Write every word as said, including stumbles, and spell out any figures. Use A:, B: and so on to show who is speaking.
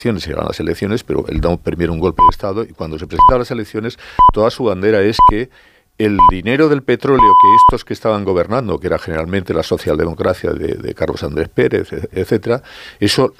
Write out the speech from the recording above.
A: se ganan las elecciones, pero él da primero un golpe de Estado, y cuando se presenta a las elecciones, toda su bandera es que el dinero del petróleo que estos que estaban gobernando, que era generalmente la socialdemocracia de, de Carlos Andrés Pérez, etcétera, eso